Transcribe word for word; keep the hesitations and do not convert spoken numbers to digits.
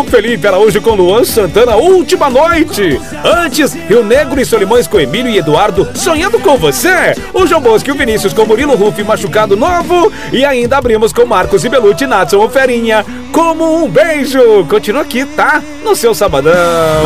João Felipe Araújo com Luan Santana, Última Noite. Antes, Rio Negro e Solimões com Emílio e Eduardo, Sonhando com Você. O João Bosco e o Vinícius com Murilo Ruff, Machucado Novo. E ainda abrimos com Marcos e Belucci, Natson, Ferinha, Como um Beijo. Continua aqui, tá? No seu sabadão.